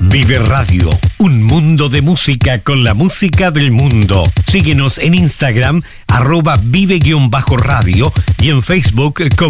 Vive Radio, un mundo de música con la música del mundo. Síguenos en Instagram, @vive-radio y en Facebook como